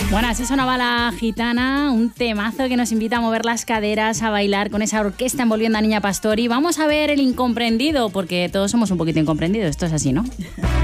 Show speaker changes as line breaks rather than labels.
Bueno, así sonaba La Gitana, un temazo que nos invita a mover las caderas, a bailar con esa orquesta envolviendo a Niña Pastori. Vamos a ver el incomprendido, porque todos somos un poquito incomprendidos, esto es así, ¿no?